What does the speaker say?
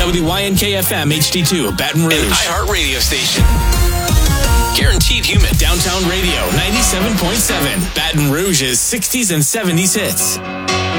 WYNK-FM HD2, Baton Rouge. An iHeart radio station. Guaranteed human. Downtown Radio, 97.7. Baton Rouge's 60s and 70s hits.